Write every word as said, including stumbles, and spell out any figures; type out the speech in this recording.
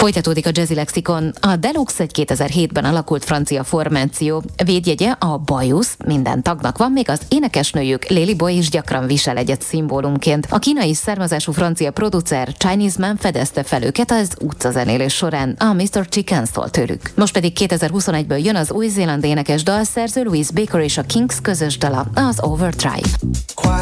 Folytatódik a Jazzy Lexikon. A Deluxe egy kétezer-hétben alakult francia formáció. Védjegye a bajusz, minden tagnak van, még az énekesnőjük Lily Boy is gyakran visel egyet szimbólumként. A kínai származású francia producer Chinese Man fedezte fel őket az utcazenélés során. A miszter Chicken szól tőlük. Most pedig kétezer-huszonegyből jön az új-zélandi énekes dalszerző Louise Baker és a Kings közös dala, az Overdrive.